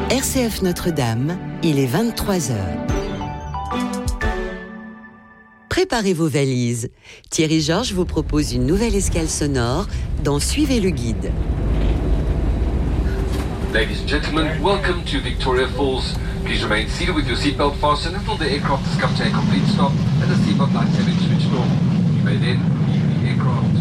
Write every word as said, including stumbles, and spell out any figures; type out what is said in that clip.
R C F Notre-Dame, il est vingt-trois heures. Préparez vos valises. Thierry Georges vous propose une nouvelle escale sonore dans Suivez le guide. Ladies and gentlemen, welcome to Victoria Falls. Please remain seated with your seatbelt fastened until the aircraft has come to a complete stop and the seatbelt lights have been switched off. You may then leave the aircraft.